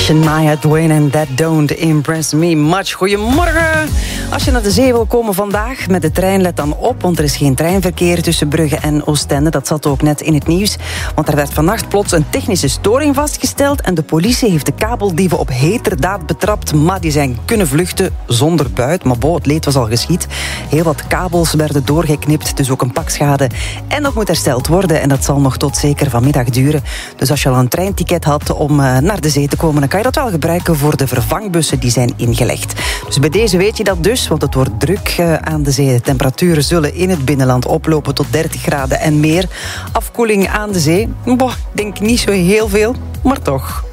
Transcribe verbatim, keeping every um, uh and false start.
Shania Twain en That Don't Impress Me Much. Goedemorgen. Als je naar de zee wil komen vandaag met de trein, let dan op, want er is geen treinverkeer tussen Brugge en Oostende. Dat zat ook net in het nieuws, want er werd vannacht plots een technische storing vastgesteld en de politie heeft de kabeldieven op heterdaad betrapt, maar die zijn kunnen vluchten zonder buit. Maar bo, het leed was al geschied. Heel wat kabels werden doorgeknipt, dus ook een pak schade. En dat moet hersteld worden en dat zal nog tot zeker vanmiddag duren. Dus als je al een treinticket had om uh, naar de zee te komen, dan kan je dat wel gebruiken voor de vervangbussen die zijn ingelegd. Dus bij deze weet je dat dus, want het wordt druk uh, aan de zee. De temperaturen zullen in het binnenland oplopen tot dertig graden en meer. Afkoeling aan de zee, boh, ik denk niet zo heel veel, maar toch.